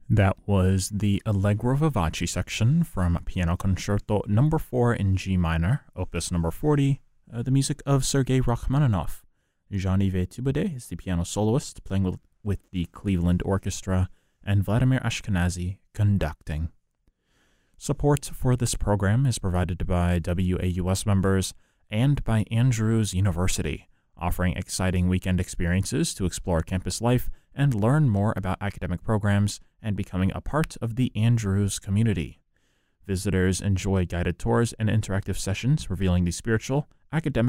That was the Allegro Vivace section from Piano Concerto Number 4 in G minor, Opus Number 40, the music of Sergei Rachmaninoff. Jean-Yves Thibaudet is the piano soloist, playing with the Cleveland Orchestra, and Vladimir Ashkenazy conducting. Support for this program is provided by WAUS members and by Andrews University, offering exciting weekend experiences to explore campus life and learn more about academic programs and becoming a part of the Andrews community. Visitors enjoy guided tours and interactive sessions revealing the spiritual, academic,